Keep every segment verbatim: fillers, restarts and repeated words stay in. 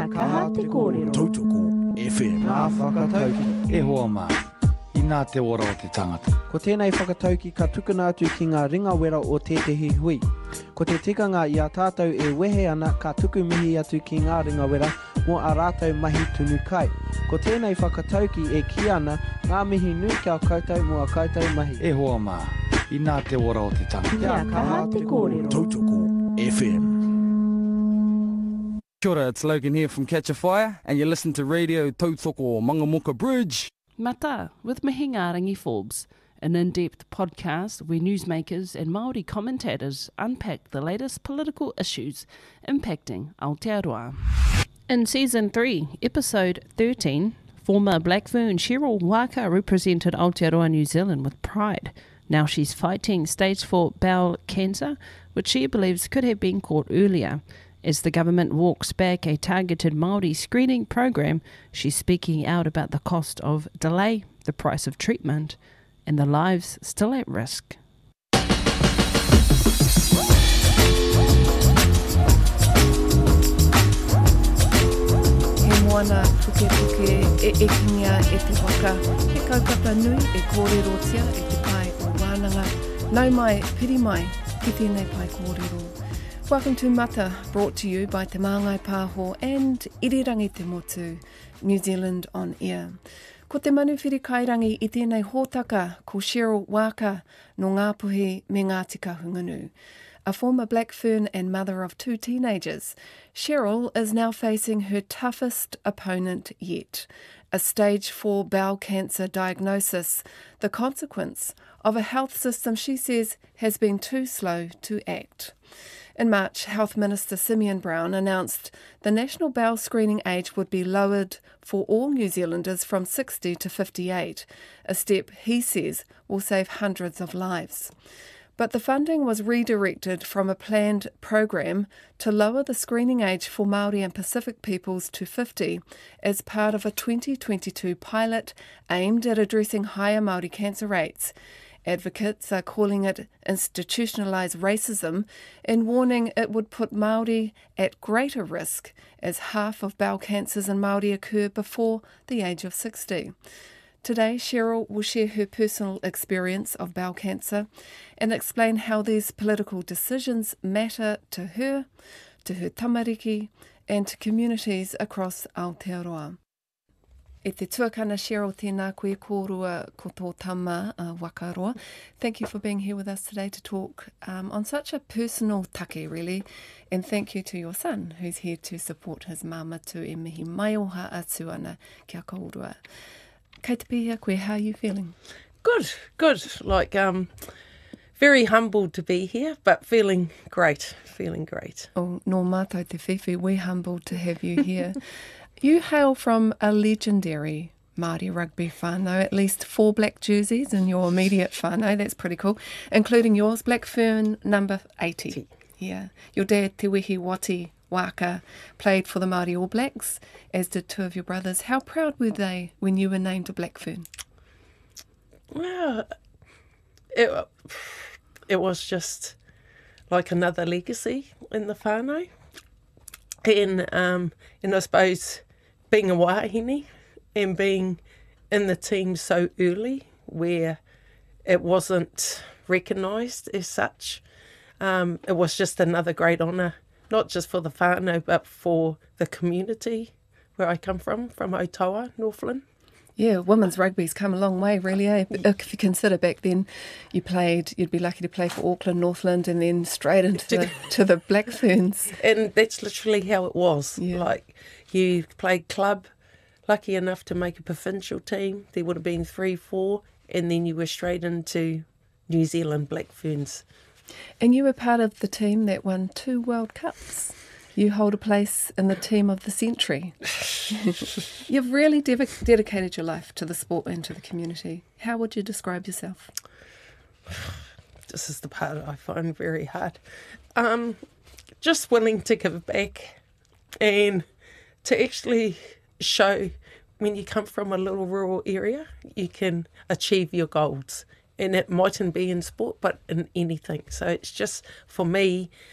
Kia kaha te kōrero. Tautoko F M. Ngā whakatauki. E hoa mā, i nā te ora o te tangata. Ko tēnei whakatauki ka tukuna atu ki ngā ringa wera o tētehi hui. Ko te tikanga i a tātou e wehe ana ka tuku mihi atu ki ngā ringa wera mō a rātou mahi tunu kai. Ko tēnei whakatauki e ki ana ngā mihi nui kia koutou mō a koutou mahi. E hoa mā, i nā te ora o te tangata. Kia kaha te kōrero. Tautoko F M. Kia ora, it's Logan here from Catch a Fire, and you listen to Radio Tautoko Mangamuka Bridge. Mata, with Mihinga Rangi Forbes, an in-depth podcast where newsmakers and Māori commentators unpack the latest political issues impacting Aotearoa. In Season three, Episode thirteen, former Black Fern Cheryl Waka represented Aotearoa New Zealand with pride. Now she's fighting stage four bowel cancer, which she believes could have been caught earlier. As the government walks back a targeted Māori screening program, she's speaking out about the cost of delay, the price of treatment, and the lives still at risk. He moana puke puke e ekingia e te waka, he kaukapa nui e kōrerotia e te pai o wānanga. Nau mai, piri mai, ki tēnei pai kōrero. Welcome to Mata, brought to you by Te Māngai Pāho and Irirangi Te Motu, New Zealand on Air. Ko te manuwhiri kairangi i tēnei hōtaka ko Cheryl Waka no Ngāpuhi me Ngāti Kahungunu. A former Black Fern and mother of two teenagers, Cheryl is now facing her toughest opponent yet, a stage four bowel cancer diagnosis, the consequence of a health system she says has been too slow to act. In March, Health Minister Simeon Brown announced the national bowel screening age would be lowered for all New Zealanders from sixty to fifty-eight, a step he says will save hundreds of lives. But the funding was redirected from a planned program to lower the screening age for Māori and Pacific peoples to fifty as part of a twenty twenty-two pilot aimed at addressing higher Māori cancer rates. Advocates are calling it institutionalised racism and warning it would put Māori at greater risk as half of bowel cancers in Māori occur before the age of sixty. Today, Cheryl will share her personal experience of bowel cancer and explain how these political decisions matter to her, to her tamariki, and to communities across Aotearoa. E te tuakana Cheryl, tēnā koe kōrua ko tō tama uh, wakaroa. Thank you for being here with us today to talk um, on such a personal take, really. And thank you to your son, who's here to support his māmatu e mihi mai oha atu ana kia kaurua. Kei te pihia koe, how are you feeling? Good, good. Like, um, very humbled to be here, but feeling great, feeling great. Oh, nō mātou te whiwhi, we're humbled to have you here. You hail from a legendary Māori rugby whānau, at least four black jerseys in your immediate whānau. That's pretty cool, including yours, Black Fern number eighty. Yeah. Your dad, Te Wehi Wati Waka, played for the Māori All Blacks, as did two of your brothers. How proud were they when you were named a Black Fern? Well, it, it was just like another legacy in the whānau. And, um, and I suppose being a wahine and being in the team so early where it wasn't recognised as such, um, it was just another great honour, not just for the whānau but for the community where I come from, from Otawa, Northland. Yeah, women's rugby's come a long way, really, eh? If you consider back then, you played, you'd be lucky to play for Auckland, Northland, and then straight into the, to the Black Ferns. And that's literally how it was. Yeah. Like, you played club, lucky enough to make a provincial team. There would have been three, four, and then you were straight into New Zealand Black Ferns. And you were part of the team that won two World Cups. You hold a place in the team of the century. You've really de- dedicated your life to the sport and to the community. How would you describe yourself? This is the part I find very hard. Um, just willing to give back and to actually show when you come from a little rural area, you can achieve your goals. And it mightn't be in sport, but in anything. So it's just, for me,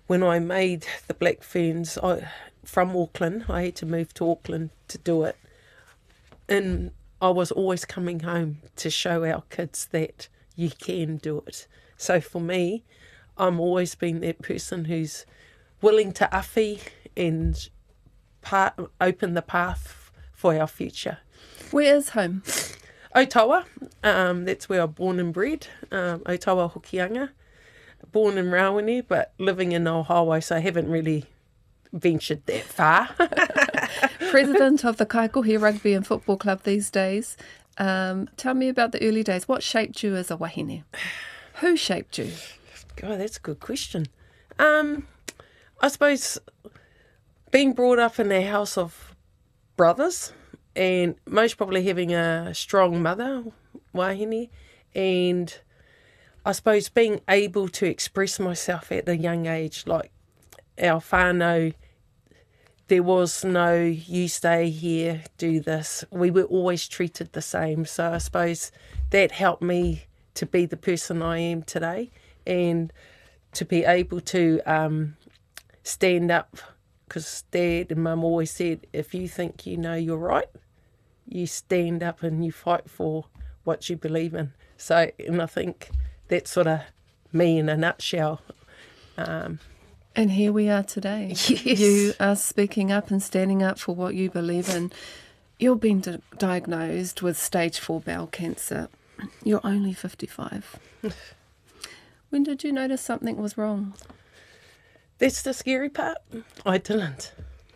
when I made the Black Ferns I, from Auckland, I had to move to Auckland to do it. And I was always coming home to show our kids that you can do it. So for me, I'm always been that person who's willing to awhi and part, open the path for our future. Where is home? Otawa, um, that's where I'm born and bred, um, Otawa Hokianga. Born in Rawene, but living in Ohawa, so I haven't really ventured that far. President of the Kaikohe Rugby and Football Club these days. Um, tell me about the early days. What shaped you as a wahine? Who shaped you? God, that's a good question. Um, I suppose being brought up in a house of brothers and most probably having a strong mother, wahine, and I suppose being able to express myself at a young age, like our whānau, there was no, you stay here, do this. We were always treated the same. So I suppose that helped me to be the person I am today and to be able to um, stand up, because Dad and Mum always said, if you think you know you're right, you stand up and you fight for what you believe in. So, and I think that's sort of me in a nutshell. Um, And here we are today. Yes. You are speaking up and standing up for what you believe in. You've been di- diagnosed with stage four bowel cancer. You're only fifty-five. When did you notice something was wrong? That's the scary part. I didn't.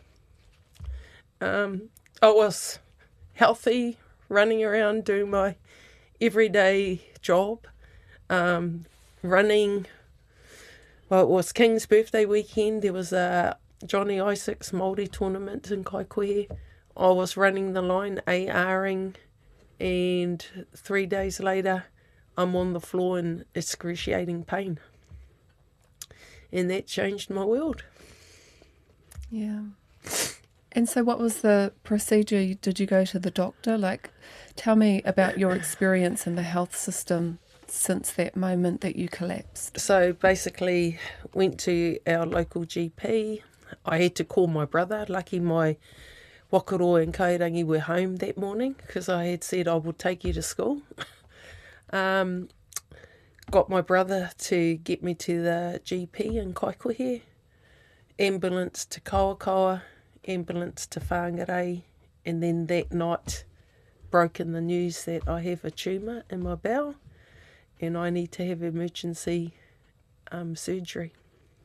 Um, I was healthy, running around, doing my everyday job, um, running. Well, it was King's birthday weekend. There was a Johnny Isaacs Māori tournament in Kaikohe. I was running the line, ARing, and three days later, I'm on the floor in excruciating pain. And that changed my world. Yeah. And so what was the procedure? Did you go to the doctor? Like, tell me about your experience in the health system since that moment that you collapsed. So basically, went to our local G P. I had to call my brother. Lucky my Wakaro and Kairangi were home that morning because I had said I would take you to school. um, got my brother to get me to the G P in Kaikohe. Ambulance to Kawakawa, ambulance to Whangarei, and then that night broke in the news that I have a tumour in my bowel and I need to have emergency um, surgery.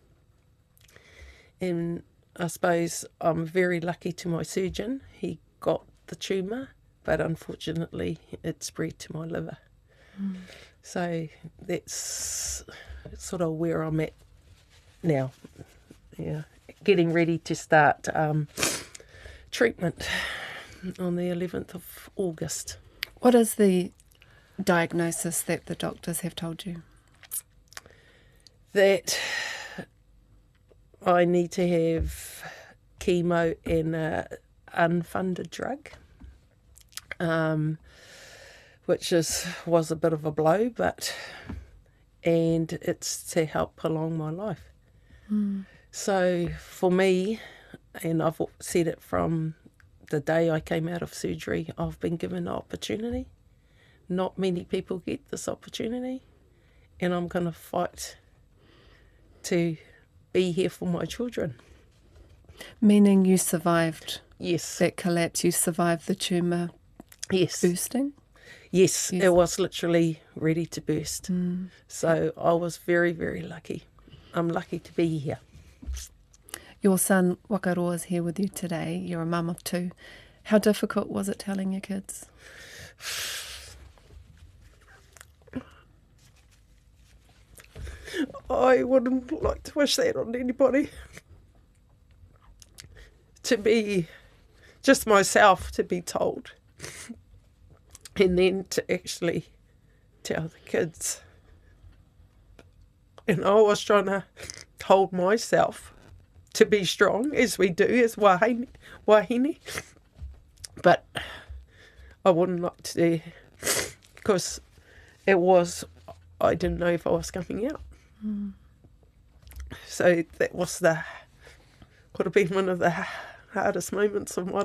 And I suppose I'm very lucky to my surgeon. He got the tumour, but unfortunately it spread to my liver. Mm. So that's sort of where I'm at now. Yeah, getting ready to start um, treatment on the eleventh of August. What is the diagnosis that the doctors have told you? That I need to have chemo and an unfunded drug, um, which is was a bit of a blow, but and it's to help prolong my life. Mm. So for me, and I've said it from the day I came out of surgery, I've been given an opportunity. Not many people get this opportunity, and I'm going to fight to be here for my children. Meaning you survived Yes. that collapse, you survived the tumour Yes. bursting? Yes, Yes. it was literally ready to burst. Mm. So I was very, very lucky. I'm lucky to be here. Your son Wakaroa is here with you today. You're a mum of two. How difficult was it telling your kids? I wouldn't like to wish that on anybody. To be just myself, to be told. And then to actually tell the kids. And I was trying to hold myself to be strong, as we do, as wahine, wahine. But I wouldn't like to, because it was, I didn't know if I was coming out. Mm. So that was the, could have been one of the hardest moments of my